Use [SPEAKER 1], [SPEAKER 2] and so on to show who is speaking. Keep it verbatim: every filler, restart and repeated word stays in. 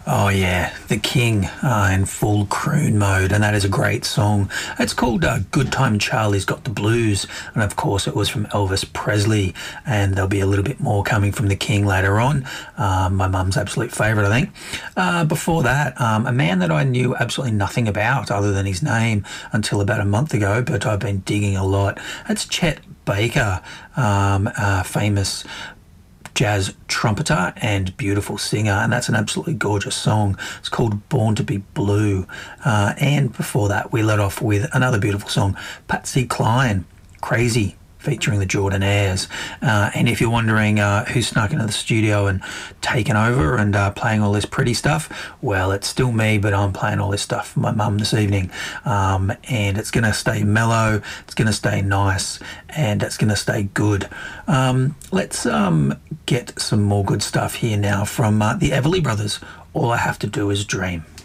[SPEAKER 1] Oh yeah, The King uh, in full croon mode, and that is a great song. It's called uh, "Good Time Charlie's Got the Blues," and of course it was from Elvis Presley. And there'll be a little bit more coming from The King later on. Um, my mum's absolute favourite, I think. Uh, before that, um, a man that I knew absolutely nothing about other than his name until about a month ago, but I've been digging a lot. It's Chet Baker, um, uh, famous jazz trumpeter and beautiful singer, and that's an absolutely gorgeous song. It's called Born to Be Blue. Uh, and before that, we let off with another beautiful song, Patsy Cline, Crazy, featuring the Jordanaires. Uh, and if you're wondering uh, who snuck into the studio and taken over and uh, playing all this pretty stuff, well, it's still me, but I'm playing all this stuff for my mum this evening. Um, and it's going to stay mellow, it's going to stay nice, and it's going to stay good. Um, let's um, get some more good stuff here now from uh, the Everly Brothers. All I Have to Do Is Dream.